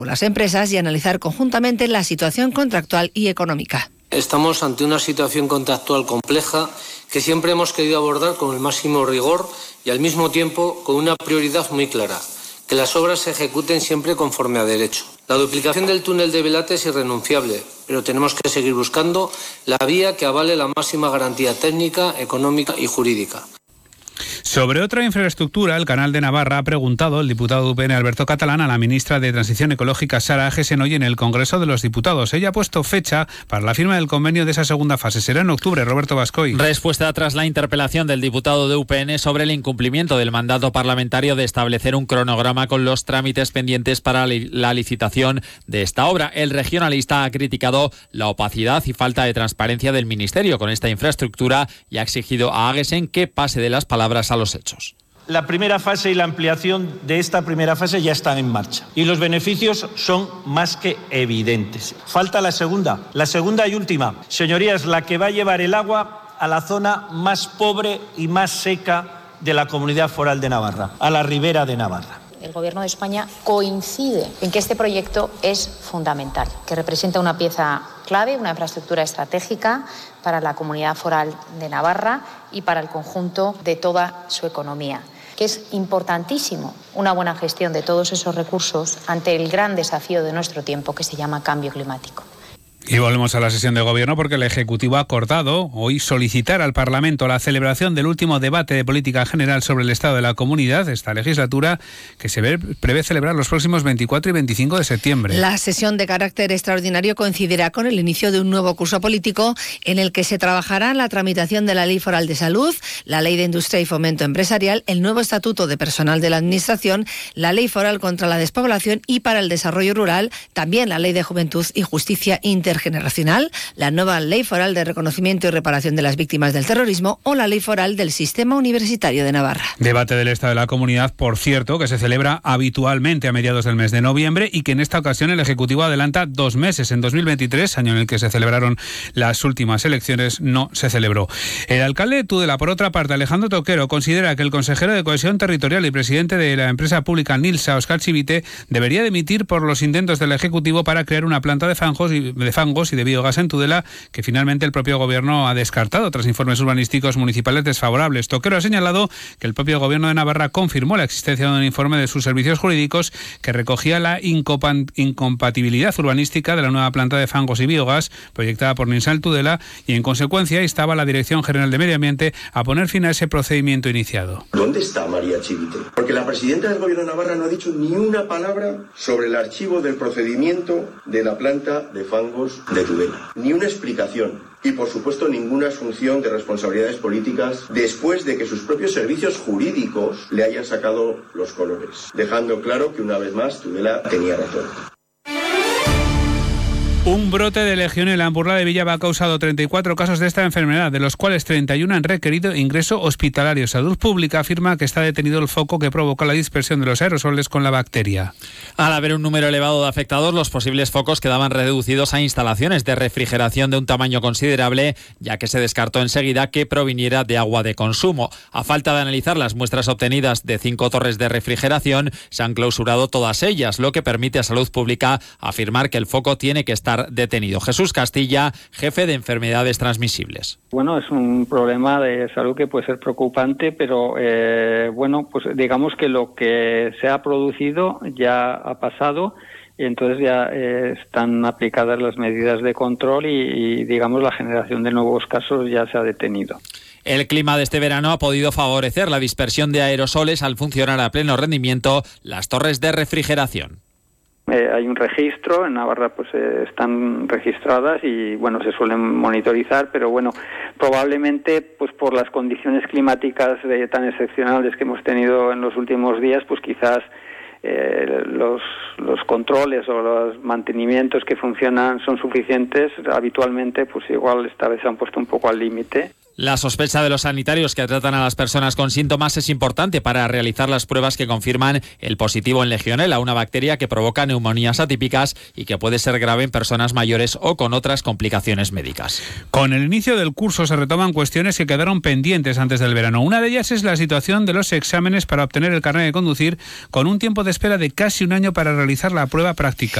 las empresas y analizar conjuntamente la situación contractual y económica. Estamos ante una situación contractual compleja que siempre hemos querido abordar con el máximo rigor y al mismo tiempo con una prioridad muy clara: que las obras se ejecuten siempre conforme a derecho. La duplicación del túnel de Belate es irrenunciable, pero tenemos que seguir buscando la vía que avale la máxima garantía técnica, económica y jurídica. Sobre otra infraestructura, el Canal de Navarra ha preguntado el diputado de UPN Alberto Catalán a la ministra de Transición Ecológica Sara Agesen hoy en el Congreso de los Diputados. Ella ha puesto fecha para la firma del convenio de esa segunda fase. Será en octubre. Roberto Bascoy. Respuesta tras la interpelación del diputado de UPN sobre el incumplimiento del mandato parlamentario de establecer un cronograma con los trámites pendientes para la licitación de esta obra. El regionalista ha criticado la opacidad y falta de transparencia del Ministerio con esta infraestructura y ha exigido a Agesen que pase de las palabras a los hechos. La primera fase y la ampliación de esta primera fase ya están en marcha y los beneficios son más que evidentes. Falta la segunda y última. Señorías, la que va a llevar el agua a la zona más pobre y más seca de la Comunidad Foral de Navarra, a la Ribera de Navarra. El Gobierno de España coincide en que este proyecto es fundamental, que representa una pieza clave, una infraestructura estratégica para la Comunidad Foral de Navarra y para el conjunto de toda su economía, que es importantísimo una buena gestión de todos esos recursos ante el gran desafío de nuestro tiempo que se llama cambio climático. Y volvemos a la sesión de Gobierno porque el Ejecutivo ha acordado hoy solicitar al Parlamento la celebración del último debate de política general sobre el estado de la comunidad, esta legislatura, que se prevé celebrar los próximos 24 y 25 de septiembre. La sesión de carácter extraordinario coincidirá con el inicio de un nuevo curso político en el que se trabajará en la tramitación de la Ley Foral de Salud, la Ley de Industria y Fomento Empresarial, el nuevo Estatuto de Personal de la Administración, la Ley Foral contra la Despoblación y para el Desarrollo Rural, también la Ley de Juventud y Justicia Intergeneracional, la nueva Ley Foral de Reconocimiento y Reparación de las Víctimas del Terrorismo o la Ley Foral del Sistema Universitario de Navarra. Debate del Estado de la Comunidad, por cierto, que se celebra habitualmente a mediados del mes de noviembre y que en esta ocasión el Ejecutivo adelanta 2 meses. En 2023, año en el que se celebraron las últimas elecciones, no se celebró. El alcalde de Tudela, por otra parte, Alejandro Toquero, considera que el consejero de Cohesión Territorial y presidente de la empresa pública Nilsa, Óscar Chivite, debería dimitir por los intentos del Ejecutivo para crear una planta de fangos y de biogás en Tudela, que finalmente el propio Gobierno ha descartado tras informes urbanísticos municipales desfavorables. Toquero ha señalado que el propio Gobierno de Navarra confirmó la existencia de un informe de sus servicios jurídicos que recogía la incompatibilidad urbanística de la nueva planta de fangos y biogás proyectada por Ninsal Tudela y, en consecuencia, instaba a la Dirección General de Medio Ambiente a poner fin a ese procedimiento iniciado. ¿Dónde está María Chivite? Porque la presidenta del Gobierno de Navarra no ha dicho ni una palabra sobre el archivo del procedimiento de la planta de fangos de Tudela. Ni una explicación. Y, por supuesto, ninguna asunción de responsabilidades políticas después de que sus propios servicios jurídicos le hayan sacado los colores, dejando claro que, una vez más, Tudela tenía razón. Un brote de legionela en Burla de Villaba ha causado 34 casos de esta enfermedad, de los cuales 31 han requerido ingreso hospitalario. Salud Pública afirma que está detenido el foco que provocó la dispersión de los aerosoles con la bacteria. Al haber un número elevado de afectados, los posibles focos quedaban reducidos a instalaciones de refrigeración de un tamaño considerable, ya que se descartó enseguida que proviniera de agua de consumo. A falta de analizar las muestras obtenidas de 5 torres de refrigeración, se han clausurado todas ellas, lo que permite a Salud Pública afirmar que el foco tiene que estar detenido. Jesús Castilla, jefe de enfermedades transmisibles. Bueno, es un problema de salud que puede ser preocupante, pero pues digamos que lo que se ha producido ya ha pasado y entonces ya están aplicadas las medidas de control y digamos la generación de nuevos casos ya se ha detenido. El clima de este verano ha podido favorecer la dispersión de aerosoles al funcionar a pleno rendimiento las torres de refrigeración. Hay un registro, en Navarra pues están registradas y bueno, se suelen monitorizar, pero bueno, probablemente pues por las condiciones climáticas tan excepcionales que hemos tenido en los últimos días, pues quizás los controles o los mantenimientos que funcionan son suficientes. Habitualmente pues igual esta vez se han puesto un poco al límite. La sospecha de los sanitarios que tratan a las personas con síntomas es importante para realizar las pruebas que confirman el positivo en Legionela, una bacteria que provoca neumonías atípicas y que puede ser grave en personas mayores o con otras complicaciones médicas. Con el inicio del curso se retoman cuestiones que quedaron pendientes antes del verano. Una de ellas es la situación de los exámenes para obtener el carnet de conducir, con un tiempo de espera de casi un año para realizar la prueba práctica.